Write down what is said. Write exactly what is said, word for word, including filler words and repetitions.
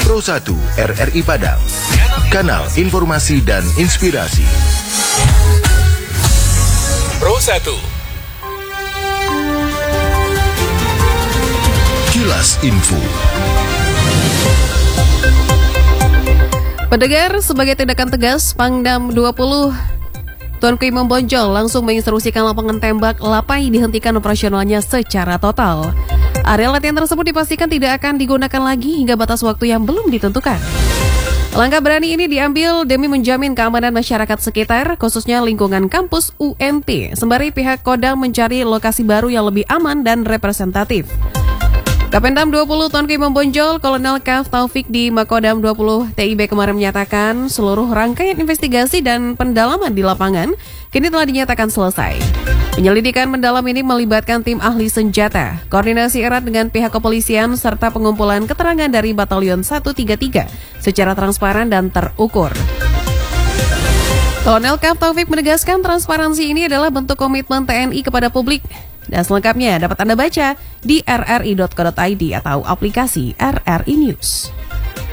Pro satu R R I Padang, kanal informasi dan inspirasi. Pro satu. Kilas Info. Pendengar, sebagai tindakan tegas, Pangdam dua puluh Tuanku Imam Bonjol langsung menginstruksikan lapangan tembak Lapai dihentikan operasionalnya secara total. Area latihan tersebut dipastikan tidak akan digunakan lagi hingga batas waktu yang belum ditentukan. Langkah berani ini diambil demi menjamin keamanan masyarakat sekitar, khususnya lingkungan kampus U N P, sembari pihak Kodam mencari lokasi baru yang lebih aman dan representatif. Kapendam dua puluh Tuanku Imam Bonjol, Kolonel Kaf Taufik di Makodam dua puluh T I B kemarin menyatakan seluruh rangkaian investigasi dan pendalaman di lapangan kini telah dinyatakan selesai. Penyelidikan mendalam ini melibatkan tim ahli senjata, koordinasi erat dengan pihak kepolisian, serta pengumpulan keterangan dari Batalion seratus tiga puluh tiga secara transparan dan terukur. Kolonel Kaf Taufik menegaskan transparansi ini adalah bentuk komitmen T N I kepada publik. Dan selengkapnya dapat Anda baca di r r i dot co dot i d atau aplikasi R R I News.